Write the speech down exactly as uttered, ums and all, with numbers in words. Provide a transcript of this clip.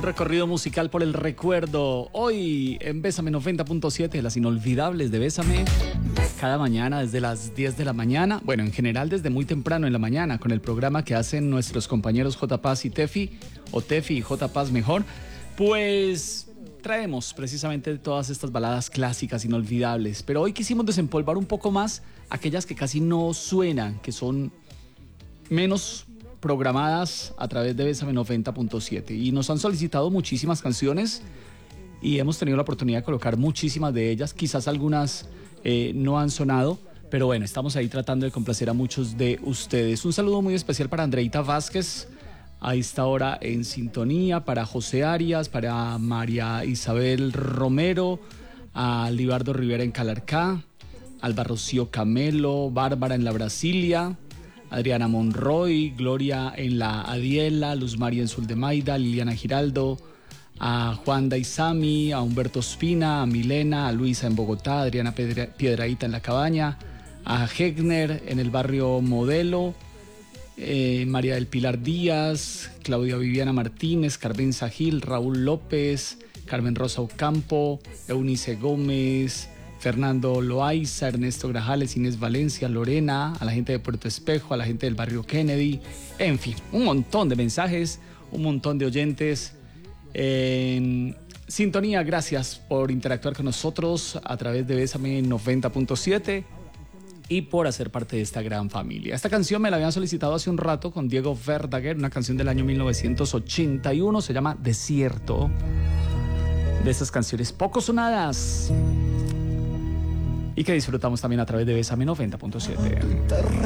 Un recorrido musical por el recuerdo. Hoy en Bésame noventa punto siete, las inolvidables de Bésame. Cada mañana desde las diez de la mañana. Bueno, en general desde muy temprano en la mañana, con el programa que hacen nuestros compañeros J Paz y Tefi, o Tefi y J Paz mejor. Pues traemos precisamente todas estas baladas clásicas inolvidables. Pero hoy quisimos desempolvar un poco más aquellas que casi no suenan, que son menos programadas a través de Bésame noventa punto siete, y nos han solicitado muchísimas canciones y hemos tenido la oportunidad de colocar muchísimas de ellas. Quizás algunas eh, no han sonado, pero bueno, estamos ahí tratando de complacer a muchos de ustedes. Un saludo muy especial para Andreita Vázquez a esta hora en sintonía, para José Arias, para María Isabel Romero, a Libardo Rivera en Calarcá, Alba Rocío Camelo, Bárbara en la Brasilia, Adriana Monroy, Gloria en la Adiela, Luz María en Suldemaida, Liliana Giraldo, a Juan Daisami, a Humberto Espina, a Milena, a Luisa en Bogotá, a Adriana Piedraíta en La Cabaña, a Hegner en el barrio Modelo, eh, María del Pilar Díaz, Claudia Viviana Martínez, Carmen Sajil, Raúl López, Carmen Rosa Ocampo, Eunice Gómez, Fernando Loaiza, Ernesto Grajales, Inés Valencia, Lorena, a la gente de Puerto Espejo, a la gente del barrio Kennedy, en fin, un montón de mensajes, un montón de oyentes en sintonía. Gracias por interactuar con nosotros a través de Bésame noventa punto siete y por hacer parte de esta gran familia. Esta canción me la habían solicitado hace un rato con Diego Verdaguer, una canción del año mil novecientos ochenta y uno, se llama Desierto, de esas canciones poco sonadas y que disfrutamos también a través de Bésame noventa punto siete.